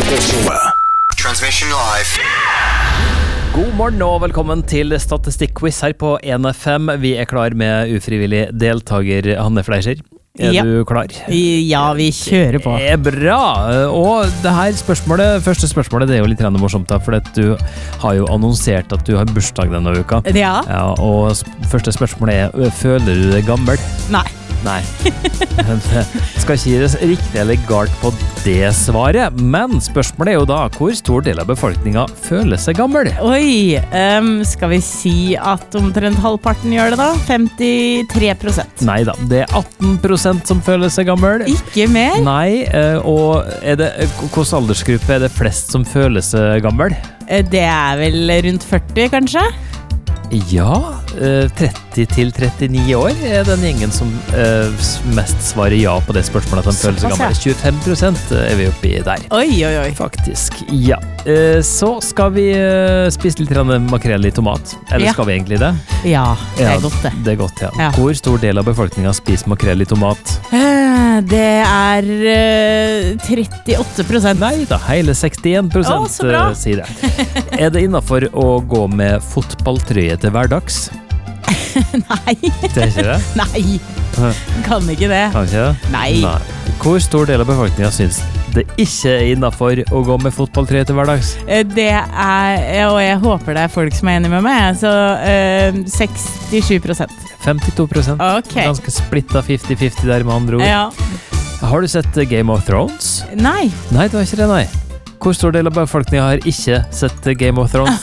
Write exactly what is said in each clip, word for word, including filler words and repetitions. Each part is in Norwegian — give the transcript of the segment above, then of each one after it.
Frokostshowet. Transmission live. God morgen og velkommen til Statistikquiz her på en F M. Vi er klar med ufrivillig deltaker Hanne Fleischer. Er ja. du klar? Ja, vi kjører på. Det er bra. Og det her spørsmålet, første spørsmålet, det er jo litt morsomt da, for at du har jo annonsert at du har bursdag denne uka. Ja. Ja, og første spørsmålet er, føler du deg gammel? Nei. Nei. Skal ikke gi det riktig eller galt på det svaret, men spørsmålet er jo da, hvor stor del av befolkningen føler seg gammel? Oi, um, skal vi si at omtrent halvparten gjør det da? femtitre prosent. Nei da, det er atten prosent som føler seg gammel. Ikke mer? Nei, og er det, hvilken aldersgruppe er det flest som føler seg gammel? Det er vel rundt førti, kanskje? Ja, tretti til trettini år er den gjengen som mest svarer ja på det spørsmålet at de føler seg gammel. tjuefem prosent er vi oppe i der. Oi, oi, oi. Faktisk, ja. Så skal vi spise litt makrell i tomat. Eller ja. skal vi egentlig det? Ja, det er ja, godt det. Det er godt, ja. ja. Hvor stor del av befolkningen spiser makrell i tomat? Det er trettiåtte prosent. Nei da, hele sekstien prosent Å, så bra. Sier det. Er det innenfor å gå med fotballtrøye til hverdags? Nei. Det er ikke det? Nei, kan ikke det. Kan ikke det? Nei. Nei. Hvor stor del av befolkningen synes det ikke er innenfor å gå med fotballtrøye til hverdags? Det er, og jeg håper det er folk som er enige med meg, så uh, sekstisju prosent. femtito prosent. Okay. Ganske splittet femti femti der med andre ord. Ja. Har du sett Game of Thrones? Nei. Nei, det var ikke det, nei. Hvor stor del av befolkningen har ikke sett Game of Thrones?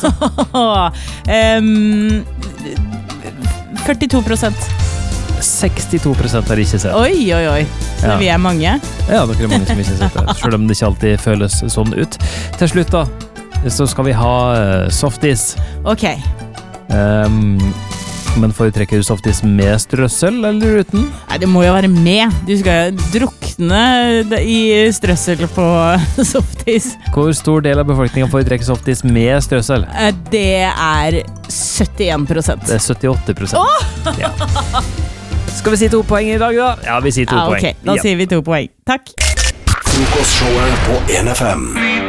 um, førtito prosent. sekstito prosent har ikke sett. Oi, oi, oi. Så ja. vi er mange. Ja, dere er mange som ikke har sett det. Selv om det ikke alltid føles sånn ut. Til slutt da, så skal vi ha softis. Ok. Um, men foretrekker du softis med strøssel eller uten? Nei, det må jo være med. Du skal jo drukne i strøssel på softis. Hvor stor del av befolkningen foretrekker softis med strøssel? Det er syttien prosent. Det er syttiåtte prosent. Oh! Ja. Skal vi si to poeng i dag da? Ja, vi sier to ja, okay. poeng. Da ja. sier vi to poeng. Takk. Frokostshowet på en F M.